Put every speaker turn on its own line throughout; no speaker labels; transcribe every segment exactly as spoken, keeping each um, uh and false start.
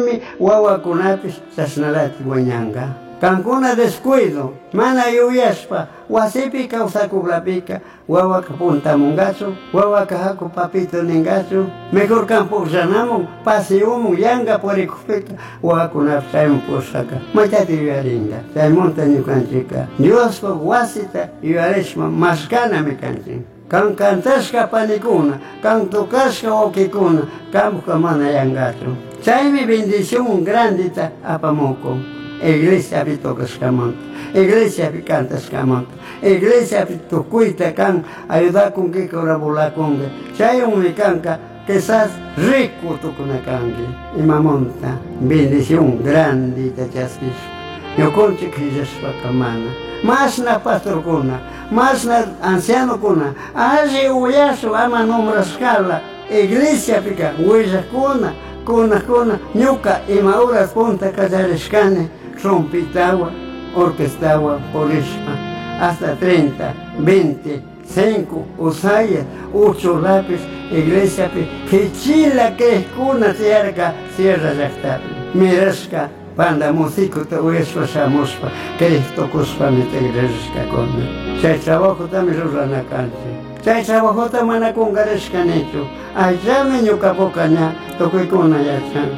chaymi wawakunapis chashnalati wañanga. Kankuna descuido, mana yuyashpa, wasipi kawsakuklapika, wawaka puntamungachu, wawaka haku papito ningachu, mejor campo llanamun, pasi umu, yanga porikupika, wawakunapis chaymun pushaka, machati yuyaringa, chay monta ñukanchika, Diospa wasita yuyarishma mashkana mikanchik. Kan kantashka panikuna, kan tokashka okikuna, kampuka mana yangachu. Chaymi bendición grandita apamuko. Iglesia pi tokashkamanta, iglesia pi kantashkamanta, iglesia pi tukuita kan ayuda con que corabula con que chay un kanka quizás rico tukuna kangi y mamonta bendición grandita chasquish. Yo conche que kamana. Más na pastor kuna, más na anciano kuna, aje uyasu ama nombra escala, iglesia pica, huella kuna, kuna kuna, ñuka y maura punta callarishkane, rompitawa, orquestawa, polisma, hasta treinta, veinte, cinco, usaya, ocho lápiz, iglesia pi, kichila que kuna tierra, sierra yachtapi, mirashka, panda músico te hueso shamuspa, que esto cuspa mi te iglesia con. Chay trabajo también rurana canche. Chay trabajo tamana con gareshka necho. Allá me ñuka bocaña, toque con ayachan.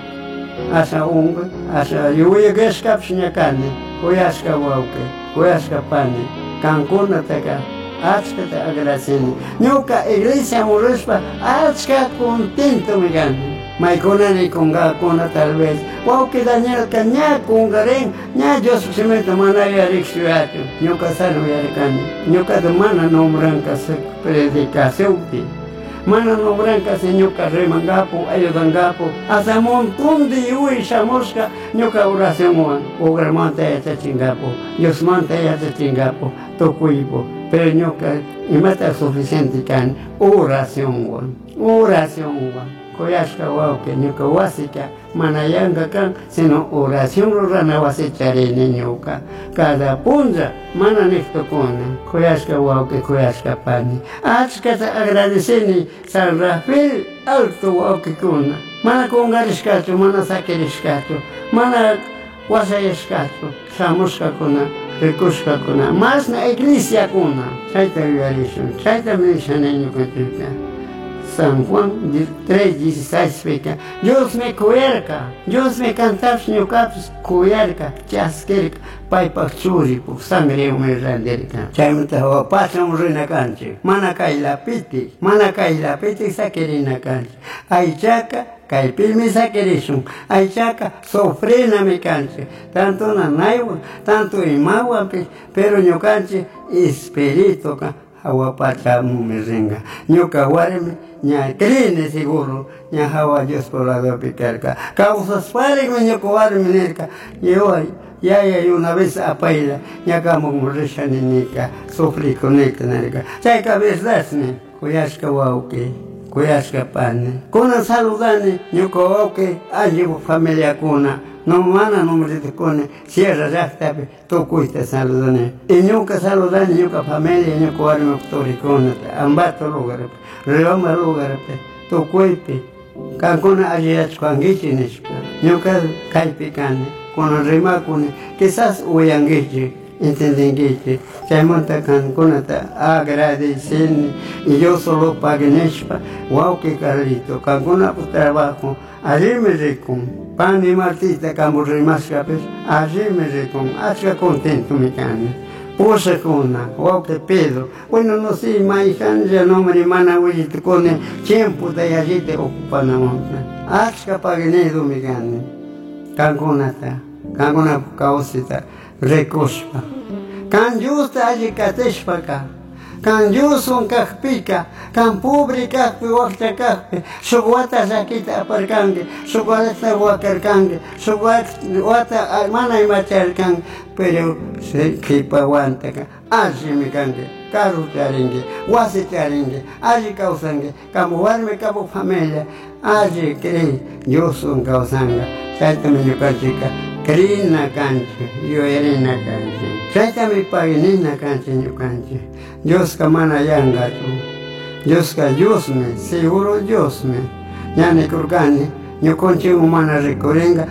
Asa unga, asa yuya geskap shnyakane, koyaska wauke, koyaska pane, kankuna teka, achka te agradeceni. Ñuka iglesia murispa, achka contento me gane. Maikona ni konga kona tal vez. Wow que Daniel kanya kongaren, nya Dios se me tomana ya rixiato. Ñuka sano ya recani. Ñuka de mana nombranca se predicación pi. Mana nombranca se ñuka remangapo, ayudangapo. Hasta montón de yui shamosca, ñuka oración wan. Ogra manta ya te chingapo. Dios manta ya te chingapo. Tokuipo. Pero ñuka imata suficiente can oración wan. Oración wan. Koyashka wauke ñuka wasika manayanga kan sino oración rurana wasicharene ñuka cada punza mana neftokuna koyashka wauke koyashka pani achkata agradeceni San Rafael alto wauke kuna mana kongarishkachu mana sakirishkachu mana wasayashkachu shamushka kuna rikushka kuna mas na iglesia kuna chayta yuyarishun chayta menishane ñuka San Juan tres dieciséis peca. Dios me cuerca, Dios me cantar ñukapas cuerca, chasquerca, paipa churipo, sangre me randerca. Chaymanta hawa pasam rina canche, mana kaila piti, mana kaila piti sakerina canche. Aychaca, kaipilmi sakerishun, aychaca, sofrena me canche, tanto nanaywa, tanto imawa, pero ñukanche espirito ka. Hawa pachamu me ringa, ñuka warme, ña crine seguro, ña hawa Dios por la do picarca. Causas pare me ñuka warme nerca, yo ya ya una vez apaila, ña kamo morisha ninika, sufri con eka nerca. Chay cabezas ne, kuyashka wauke, kuyashka pane. Kuna saludane, ñuka wauke, allí familia kuna. No mana nombre de cone, cierra ya está, tocuita saludane. Y ñuka saludane, ñuka familia, ñuka warme autoricona, ambato lugar, reoma lugar, tocuipe, cancona ayach cuangichi nishpa, ñuka caipicane, con rimakune, quizás uyangichi, entendengichi, chaymonta cancona agradecen, y yo solo pague nishpa, wow que carlito, cancona trabajo, allí me recon. Pan y martita como rimascapes, allí me recon, hacha contento mi cane. Puse cuna, o que Pedro, bueno no sé, maijan ya no me mana huilite con tiempo de allí te ocupan la monta. Hacha paginedo mi cane. Canconata, cancona causita, recospa. Can justa allí cateshpaca. Kan yusun kakpika, kan pobre kakpi wakta kakpi, sugwata sakita aparkange, sugwata wakarkange, sugwata mana imacharkange, pero se kipaguanta ka, aji mikange, karu taringe, wasi taringe, aji kausange, kamu warme kamu familia, aji kri, yusun kausanga, chaita minyukachika, krina kanche, yo erina kanche. Chaita mi paginina kanche ñukanche. Dios ka mana yanga tu. Dios ka Dios me, seguro Dios me. Ñane kurkani, ñukonche humana rekorenga.